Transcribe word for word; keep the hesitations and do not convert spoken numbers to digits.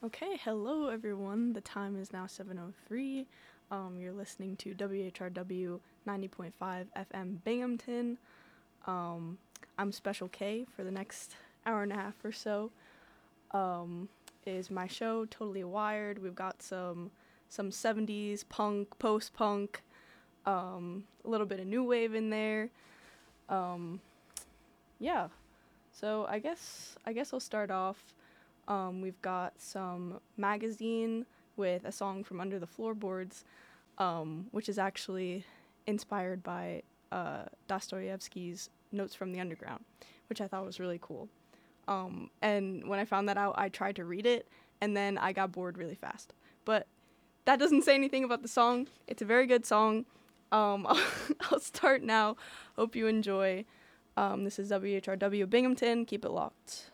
Okay, hello everyone. The time is now seven oh three. Um, you're listening to W H R W ninety point five F M Binghamton. Um, I'm Special K for the next hour and a half or so. Um, is my show Totally Wired. We've got some some seventies punk, post-punk, um, a little bit of new wave in there. Um, yeah. So I guess I guess I'll start off. Um, we've got some magazine with a song from Under the Floorboards, um, which is actually inspired by uh, Dostoevsky's Notes from the Underground, which I thought was really cool. Um, and when I found that out, I tried to read it, and then I got bored really fast. But that doesn't say anything about the song. It's a very good song. Um, I'll, I'll start now. Hope you enjoy. Um, this is W H R W Binghamton. Keep it locked.